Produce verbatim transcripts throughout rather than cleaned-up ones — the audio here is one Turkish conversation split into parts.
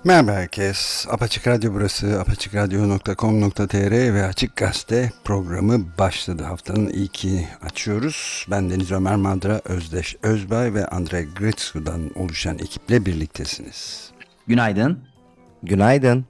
Merhaba herkes. Apaçık Radyo burası. apaçık radyo nokta com nokta tr ve Açık Gazete programı başladı. Haftanın ilkini açıyoruz. Ben Deniz Ömer Madra, Özdeş Özbay ve Andrei Gritsku'dan oluşan ekiple birliktesiniz. Günaydın. Günaydın.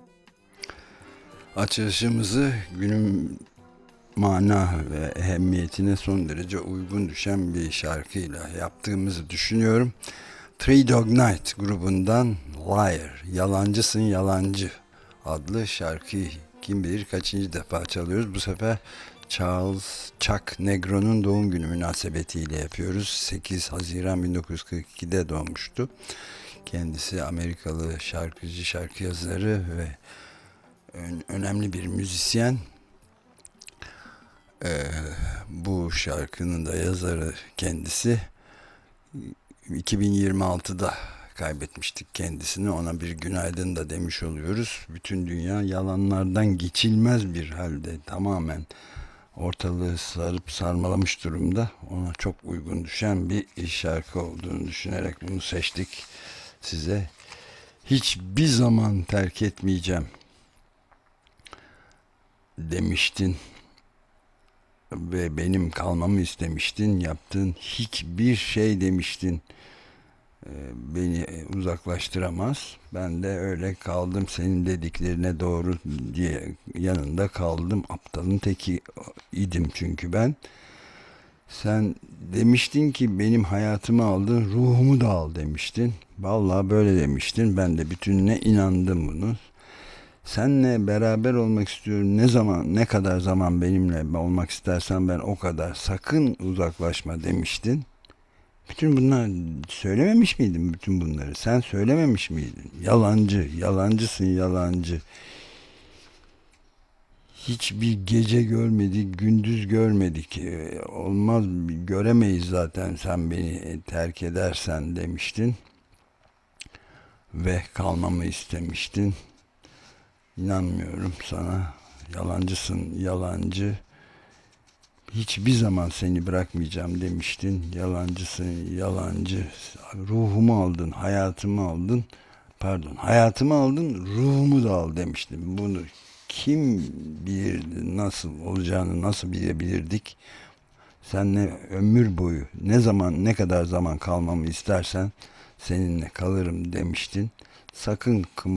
Açılışımızı günün mana ve ehemmiyetine son derece uygun düşen bir şarkıyla yaptığımızı düşünüyorum. Three Dog Night grubundan Liar, Yalancısın Yalancı adlı şarkıyı kim bilir kaçıncı defa çalıyoruz. Bu sefer Charles Chuck Negro'nun doğum günü münasebetiyle yapıyoruz. sekiz Haziran bin dokuz yüz kırk ikide doğmuştu. Kendisi Amerikalı şarkıcı, şarkı yazarı ve önemli bir müzisyen. Ee, bu şarkının da yazarı kendisi. iki bin yirmi altıda kaybetmiştik kendisini. Ona bir günaydın da demiş oluyoruz. Bütün dünya yalanlardan geçilmez bir halde, tamamen ortalığı sarıp sarmalamış durumda. Ona çok uygun düşen bir şarkı olduğunu düşünerek bunu seçtik size. Hiçbir zaman terk etmeyeceğim demiştin ve benim kalmamı istemiştin. Yaptığın hiçbir şey demiştin beni uzaklaştıramaz. Ben de öyle kaldım, senin dediklerine doğru diye yanında kaldım. Aptalın teki idim çünkü ben. Sen demiştin ki benim hayatımı aldın, ruhumu da al demiştin. Vallahi böyle demiştin. Ben de bütününe inandım bunu. Seninle beraber olmak istiyorum. Ne zaman, ne kadar zaman benimle olmak istersen ben o kadar. Sakın uzaklaşma demiştin. Bütün bunlar söylememiş miydin bütün bunları? Sen söylememiş miydin? Yalancı, yalancısın yalancı. Hiçbir gece görmedik, gündüz görmedik. Ee, olmaz, göremeyiz zaten sen beni terk edersen demiştin. Ve kalmamı istemiştin. İnanmıyorum sana. Yalancısın, yalancı. Hiçbir zaman seni bırakmayacağım demiştin. Yalancısın, yalancı. Ruhumu aldın, hayatımı aldın. Pardon, hayatımı aldın, ruhumu da al demiştin. Bunu kim bilirdi, nasıl olacağını nasıl bilebilirdik? Seninle ömür boyu, ne zaman, ne kadar zaman kalmamı istersen seninle kalırım demiştin. Sakın kımıl